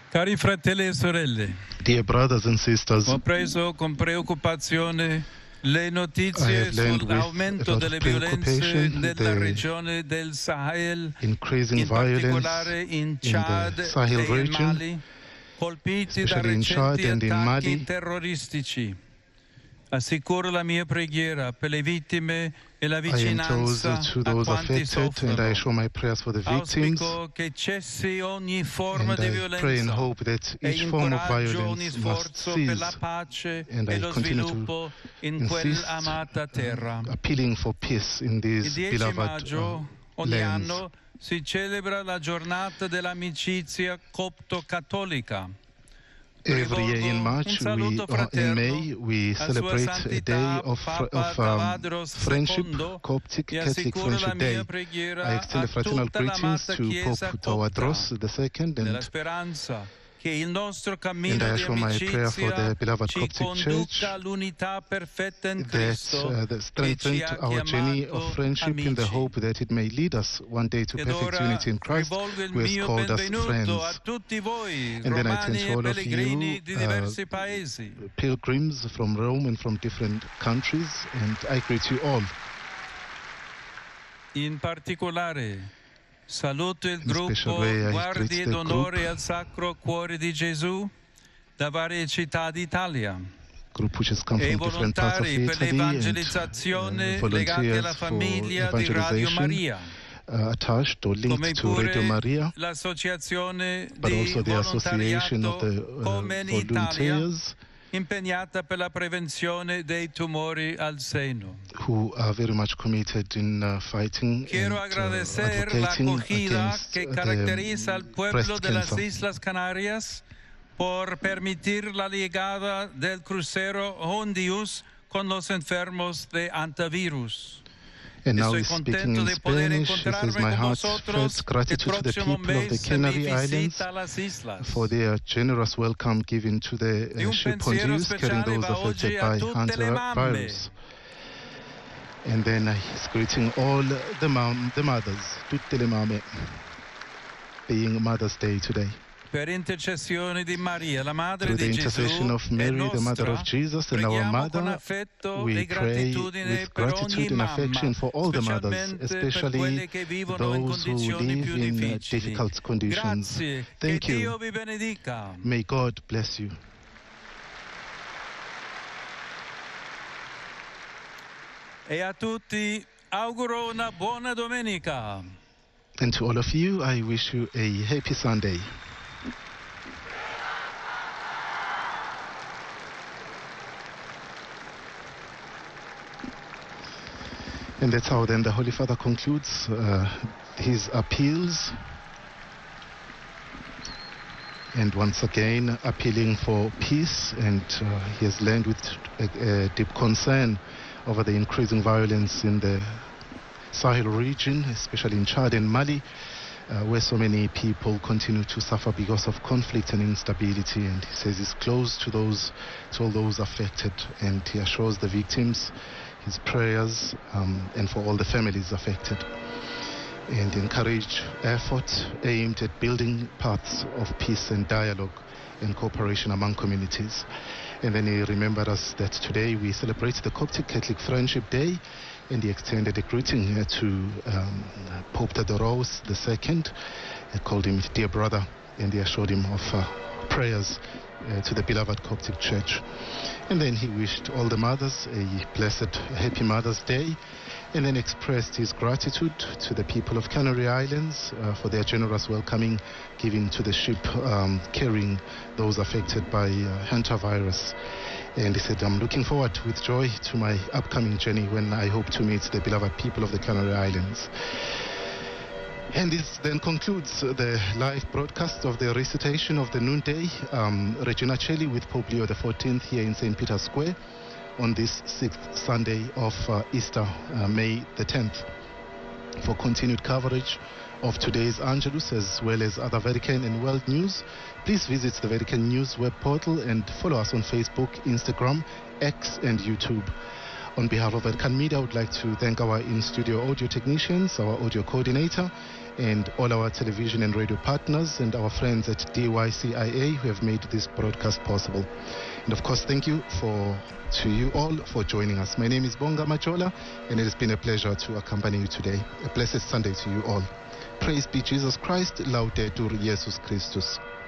Cari fratelli e sorelle, Dear brothers and sisters, ho preso con preoccupazione le I notizie have learned with sull'aumento a lot delle of violenze preoccupation nella the regione del Sahel, increasing in violence particolare in in Chad the Sahel e in region, Mali, colpiti da especially in Chad recenti and in attacchi Mali. terroristici. Assicuro la mia preghiera per le vittime e la I am close vicinanza to a those quanti affected, and I show soffrono. my prayers for the victims, Auspico che cessi ogni forma and di I pray and violenza hope that e each form of incoraggio ogni violence must sforzo per la cease, pace and e I lo continue to sviluppo in insist, quell'amata terra. appealing for peace in Il this 10 beloved maggio ogni lands. anno si celebra la giornata dell'amicizia copto-cattolica. Every year in March, in May, we celebrate a day of friendship, Coptic Catholic Friendship Day. I extend a fraternal greetings to Pope Tawadros II and I show my prayer for the beloved Coptic Church that strengthened our journey of friendship in the hope that it may lead us one day to perfect unity in Christ, who has called us friends. And then I turn to all of you, pilgrims from Rome and from different countries, and I greet you all. In particolare, saluto il gruppo Guardie d'Onore al Sacro Cuore di Gesù da varie città d'Italia e i volontari per l'evangelizzazione legati alla famiglia di Radio Maria, attached or linked to Radio Maria, l'associazione but di also the Association of the Come in Italia, Volunteers, impegnata per la prevenzione dei tumori al seno. who are very much committed in fighting Quiero and agradecer la advocating acogida against que caracteriza al pueblo breast de las cancer. Islas Canarias por permitir la llegada del crucero Hondius con los enfermos de antivirus. And now Estoy he's speaking contento in de poder Spanish. He says, encontrarme my con heartfelt vosotros el gratitude to the próximo people of the mes en mi Canary Islands visita a las islas. for their generous welcome given to the E un ship pensiero Hondius carrying speciale those va oggi affected a by tutte le mamme. hantavirus. And then he's greeting all the mothers, tutte le mamme, being Mother's Day today. Per intercessione di Maria, la madre Through the di intercession Gesù of e Mary, the mother nostra, of Jesus, and our preghiamo con mother, affetto we e pray gratitudine with per ogni gratitude and affection mamma, for all the mothers, specialmente per especially quelle che vivono in those who condizioni più live in difficili. difficult conditions. Grazie, Thank che you. Dio vi benedica. May God bless you. E a tutti auguro una buona domenica. And to all of you, I wish you a happy Sunday. And that's how then the Holy Father concludes his appeals. And once again, appealing for peace, and he has learned with a deep concern over the increasing violence in the Sahel region, especially in Chad and Mali, where so many people continue to suffer because of conflict and instability. And he says he's close to all those affected, and he assures the victims his prayers and for all the families affected, and encourage efforts aimed at building paths of peace and dialogue and cooperation among communities. And then he remembered us that today we celebrate the Coptic Catholic Friendship Day, and he extended a greeting to Pope Tawadros II. He called him dear brother, and he assured him of prayers to the beloved Coptic Church. And then he wished all the mothers a blessed, happy Mother's Day, and then expressed his gratitude to the people of Canary Islands for their generous welcoming given to the ship carrying those affected by hantavirus. And he said, I'm looking forward with joy to my upcoming journey when I hope to meet the beloved people of the Canary Islands. And this then concludes the live broadcast of the recitation of the noonday Regina Coeli with Pope Leo XIV here in St. Peter's Square on this 6th Sunday of Easter, May the 10th. For continued coverage of today's Angelus as well as other Vatican and world news, please visit the Vatican News web portal and follow us on Facebook, Instagram, X and YouTube. On behalf of Vatican Media, I would like to thank our in-studio audio technicians, our audio coordinator, and all our television and radio partners, and our friends at DYCIA who have made this broadcast possible. And of course, thank you to you all for joining us. My name is Bonga Majola, and it has been a pleasure to accompany you today. A blessed Sunday to you all. Praise be Jesus Christ, Laudetur Jesus Christus.